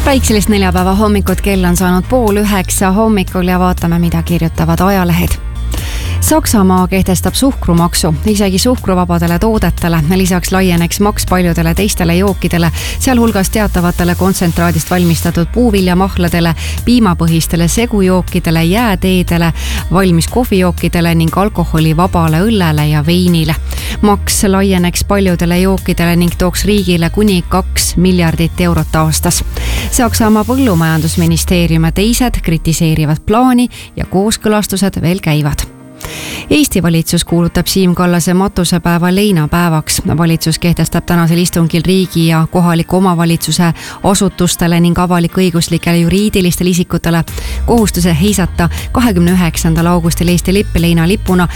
Päikselist neljapäeva hommikut, kell on saanud 8:30 hommikul ja vaatame, mida kirjutavad ajalehed. Saksamaa kehtestab suhkrumaksu isegi suhkruvabadele toodetele. Lisaks laieneks maks paljudele teistele jookidele, sealhulgas teatavatele kontsentraadist valmistatud puuviljamahladele, piimapõhistele segujookidele, jääteedele, valmis kohvijookidele ning alkoholivabale õllele ja veinile. Maks laieneks paljudele jookidele ning tooks riigile kuni 2 miljardit eurot aastas. Saksamaa põllumajandusministeerium ja teised kritiseerivad plaani ja kooskõlastused veel käivad. Eesti valitsus kuulutab Siim Kallase matusepäeva leinapäevaks. Valitsus kehtestab tänasel istungil riigi ja kohaliku omavalitsuse asutustele ning avalik-õiguslikele juriidilistele isikutele kohustuse heisata 29. augustil Eesti lipp leinalipuna